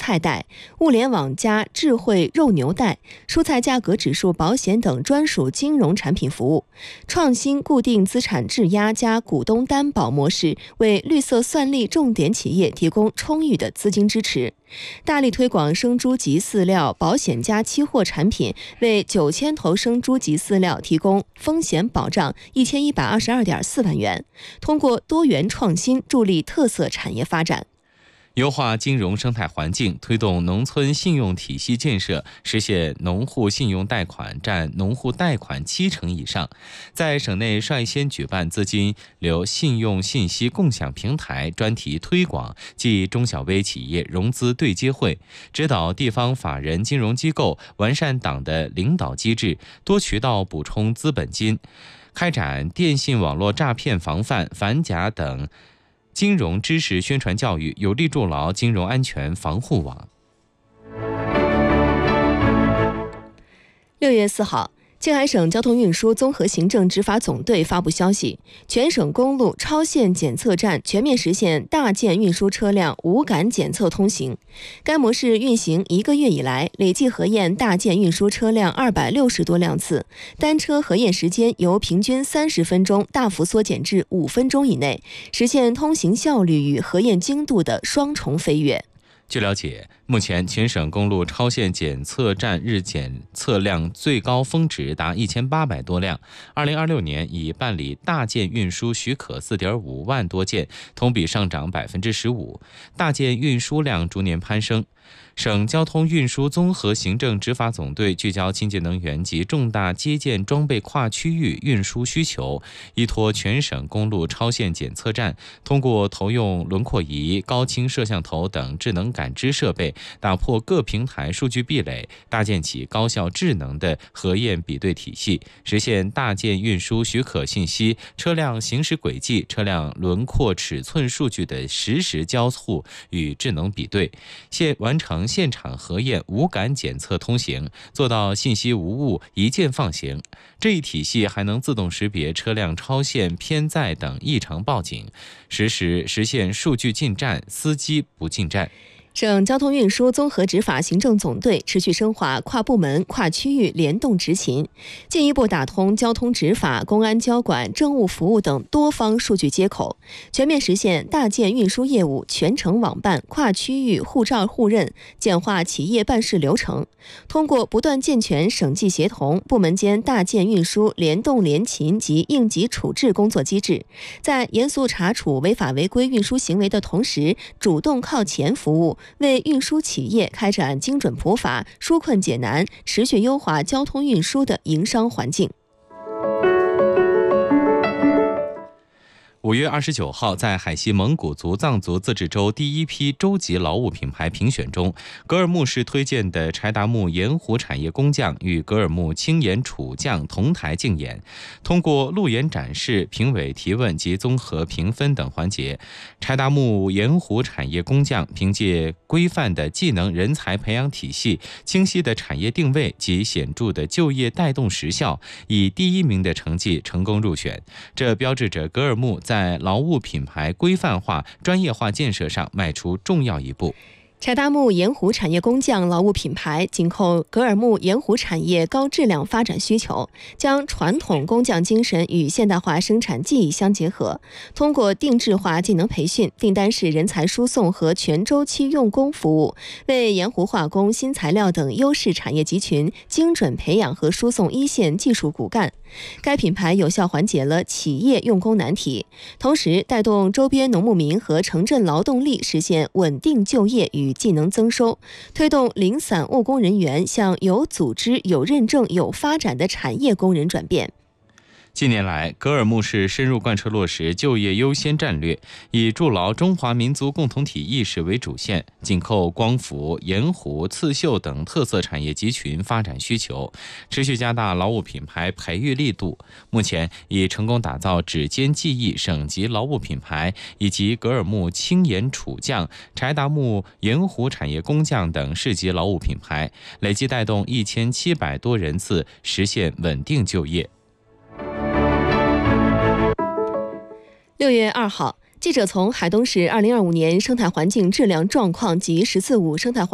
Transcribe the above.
菜袋、物联网加智慧肉牛袋、蔬菜价格指数保险等专属金融产品服务，创新固定资产质押加股东担保模式，为绿色算力重点企业提供充裕的资金支持。大力推广生猪及饲料保险加期货产品，为9000头生猪及饲料提供风险保障1122.4万元。通过多元创新助力特色产业发展。 优化金融生态环境，推动农村信用体系建设，实现农户信用贷款占农户贷款70%以上。在省内率先举办资金流信用信息共享平台专题推广暨中小微企业融资对接会，指导地方法人金融机构完善党的领导机制，多渠道补充资本金，开展电信网络诈骗防范、反假等金融知识宣传教育，有力筑牢金融安全防护网。 6月4号，青海省交通运输综合行政执法总队发布消息，全省公路超限检测站全面实现大件运输车辆无感检测通行。该模式运行1个月以来，累计核验大件运输车辆260多辆次，单车核验时间由平均30分钟大幅缩减至5分钟以内，实现通行效率与核验精度的双重飞跃。 据了解，目前全省公路超限检测站日检测量最高峰值达1800多辆，2026年已办理大件运输许可4.5万多件，同比上涨15%，大件运输量逐年攀升。省交通运输综合行政执法总队聚焦清洁能源及重大基建装备跨区域运输需求，依托全省公路超限检测站，通过投用轮廓仪、高清摄像头等智能感知设备，打破各平台数据壁垒，搭建起高效智能的核验比对体系，实现大件运输许可信息、车辆行驶轨迹、车辆轮廓尺寸数据的实时交互与智能比对，完成现场核验无感检测通行，做到信息无误、一键放行。这一体系还能自动识别车辆超限、偏载等异常报警，实时实现数据进站、司机不进站。 省交通运输综合执法行政总队持续深化跨部门、跨区域联动执勤，进一步打通交通执法、公安交管、政务服务等多方数据接口，全面实现大件运输业务全程网办、跨区域互照互认，简化企业办事流程。通过不断健全省际协同、部门间大件运输联动联勤及应急处置工作机制，在严肃查处违法违规运输行为的同时，主动靠前服务，为运输企业开展精准普法、纾困解难，持续优化交通运输的营商环境。 5月29号，在海西蒙古族藏族自治州第一批州级劳务品牌评选中，格尔木市推荐的柴达木盐湖产业工匠与格尔木青盐储匠同台竞演。通过路演展示、评委提问及综合评分等环节，柴达木盐湖产业工匠凭借规范的技能人才培养体系、清晰的产业定位及显著的就业带动实效，以第1名的成绩成功入选。这标志着格尔木在劳务品牌规范化、专业化建设上迈出重要一步。 柴达木盐湖产业工匠劳务品牌紧扣格尔木盐湖产业高质量发展需求，将传统工匠精神与现代化生产技艺相结合，通过定制化技能培训、订单式人才输送和全周期用工服务，为盐湖化工、新材料等优势产业集群精准培养和输送一线技术骨干。该品牌有效缓解了企业用工难题，同时带动周边农牧民和城镇劳动力实现稳定就业与技能增收，推动零散务工人员向有组织、有认证、有发展的产业工人转变。 近年来，格尔木市深入贯彻落实就业优先战略，以筑牢中华民族共同体意识为主线，紧扣光伏、盐湖、刺绣等特色产业集群发展需求，持续加大劳务品牌培育力度。目前已成功打造指尖技艺省级劳务品牌，以及格尔木青盐储匠、柴达木盐湖产业工匠等市级劳务品牌，累计带动1700多人次实现稳定就业。 6月2号，记者从海东市2025年生态环境质量状况及“十四五”生态环